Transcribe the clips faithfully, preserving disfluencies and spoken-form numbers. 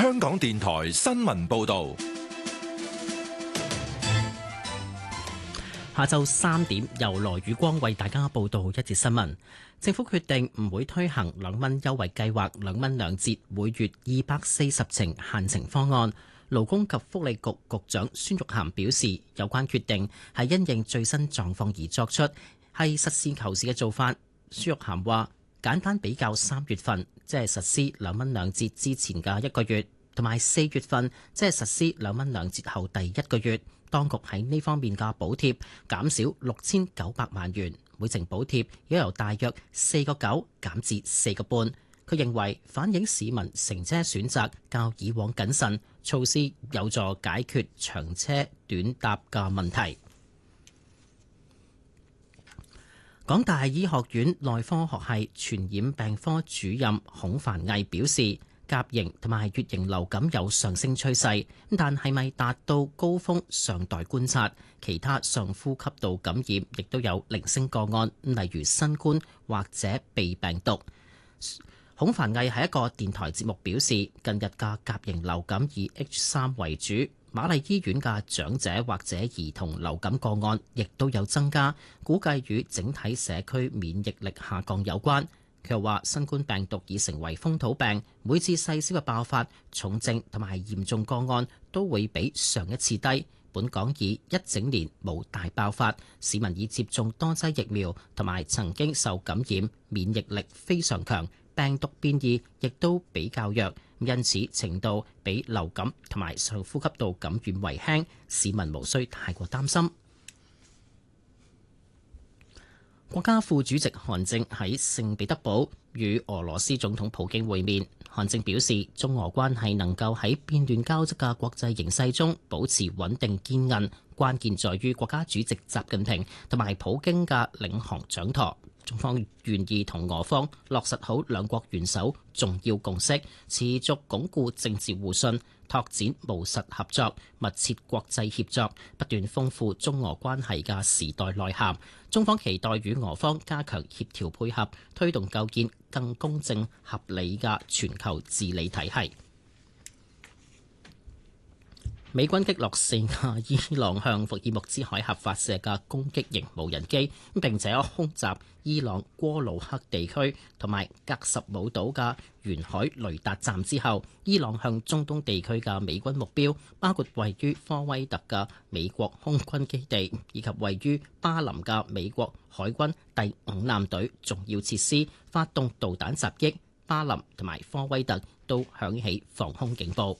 香港電台新聞報道。 下晝三點，由羅宇光為大家報道一節新聞。政府決定唔會推行兩蚊優惠計劃，兩蚊兩折，每月二百四十程限程方案。勞工及福利局局長孫玉菡表示，有關決定係因應最新狀況而作出，係實事求是嘅做法。孫玉菡話：簡單比較三月份，即係實施兩蚊兩折之前嘅一個月，同埋四月份，即係實施兩蚊兩折後第一個月，當局喺呢方面嘅補貼減少六千九百萬元，每程補貼亦由大約四個九減至四個半。佢認為反映市民乘車選擇較以往謹慎，措施有助解決長車短搭嘅問題。港大醫學院內科學系傳染病科主任孔凡毅表示，甲型同埋乙型流感有上升趨勢，但係咪達到高峰尚待觀察。其他上呼吸道感染亦都有零星個案，例如新冠或者鼻病毒。孔凡毅喺一個電台節目表示，近日嘅甲型流感以 H 三為主，瑪麗醫院嘅長者或者兒童流感個案亦都有增加，估計與整體社區免疫力下降有關。佢又話，新冠病毒已成為風土病，每次細小嘅爆發、重症同埋嚴重個案都會比上一次低。本港已一整年冇大爆發，市民已接種多劑疫苗同埋曾經受感染，免疫力非常強，病毒變異亦都比較弱，因此程度比流感同埋上呼吸道感染為輕，市民無需太過擔心。國家副主席韓正喺聖彼得堡與俄羅斯總統普京會面。韓正表示，中俄關係能夠喺變亂交織嘅國際形勢中保持穩定堅韌，關鍵在於國家主席習近平同埋普京嘅領航掌舵。中方願意同俄方落實好兩國元首重要共識，持續鞏固政治互信，拓展務實合作，密切國際協作，不斷豐富中俄關係嘅時代內涵。中方期待與俄方加強協調配合，推動構建更公正合理嘅全球治理體系。美軍擊落四架伊朗向霍爾木茲海峽發射嘅攻擊型無人機，並且空襲伊朗戈魯克地區同埋格什姆島嘅沿海雷達站之後，伊朗向中東地區嘅美軍目標，包括位於科威特嘅美國空軍基地，以及位於巴林嘅美國海軍第五艦隊重要設施，發動導彈襲擊。巴林同埋科威特都響起防空警報。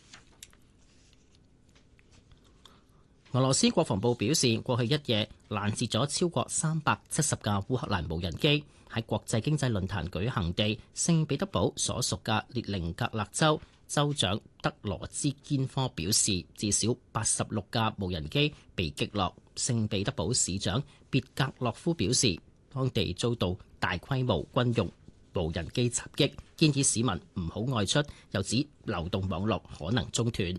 俄羅斯國防部表示，過去一夜攔截咗超過三百七十架烏克蘭無人機。喺國際經濟論壇舉行地聖彼得堡所屬嘅列寧格勒州州長德羅茲堅科表示，至少八十六架無人機被擊落。聖彼得堡市長別格洛夫表示，當地遭到大規模軍用無人機襲擊，建議市民唔好外出，又指流動網絡可能中斷。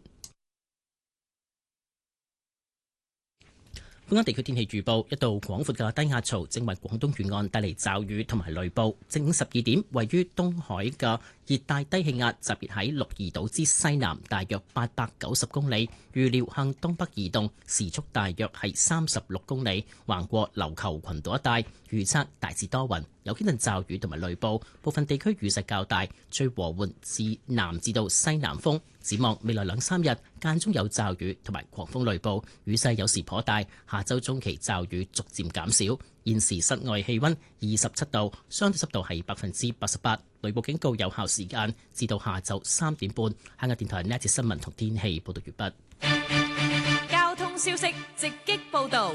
本港地區天氣預報，一道廣闊嘅低壓槽正為廣東沿岸帶嚟驟雨同埋雷暴。正午十二點，位於東海嘅熱帶低氣壓集結喺鹿兒島之西南，大約八百九十公里，預料向東北移動，時速大約係三十六公里，橫過琉球群島一帶。預測大致多雲，有幾陣驟雨同埋雷暴，部分地區雨勢較大，吹和緩至南至到西南風。展望未來兩三日間中有驟雨同埋狂風雷暴，雨勢有時頗大。下周中期驟雨逐漸減少。現時室外氣溫二十七度，相對濕度係百分之八十八。雷暴警告有效時間至到下晝三點半。香港電台呢一節新聞同天氣報道完畢。 交通消息直擊報道。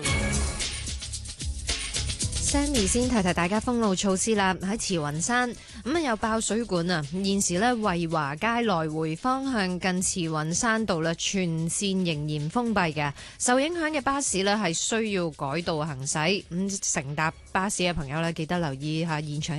Sammy 先提提大家封路措施啦，喺慈雲山咁啊有爆水管啊，現時呢，惠華街來回方向近慈雲山道啦，全線仍然封閉嘅，受影響嘅巴士呢係需要改道行駛，咁乘搭巴士嘅朋友呢，記得留意下現場